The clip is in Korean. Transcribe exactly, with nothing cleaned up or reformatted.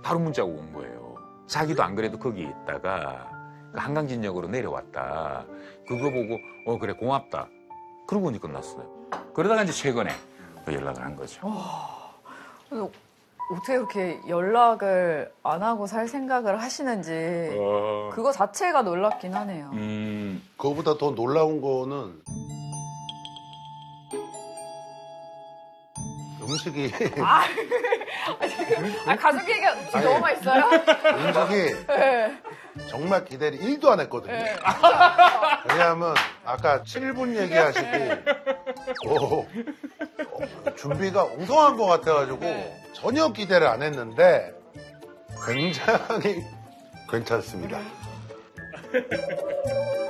바로 문자가 온 거예요. 자기도 안 그래도 거기 있다가 한강진역으로 내려왔다. 그거 보고 어 그래 고맙다. 그러고 이제 끝났어요. 그러다가 이제 최근에 연락을 한 거죠. 어, 어떻게 그렇게 연락을 안 하고 살 생각을 하시는지 어... 그거 자체가 놀랍긴 하네요. 음... 그거보다 더 놀라운 거는 음식이 아, 지금 아, 가족 얘기가 음식 너무 맛있어요? 음식이 네. 정말 기대를 일도 안 했거든요. 네. 왜냐하면 아까 칠 분 얘기하시고 오, 어, 준비가 엉성한 것 같아가지고 네. 전혀 기대를 안 했는데 굉장히 괜찮습니다.